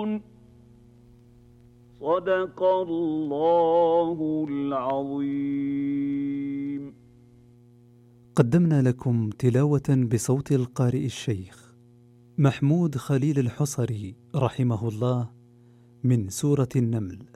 صدق الله العظيم. قدمنا لكم تلاوة بصوت القارئ الشيخ محمود خليل الحصري رحمه الله من سورة النمل.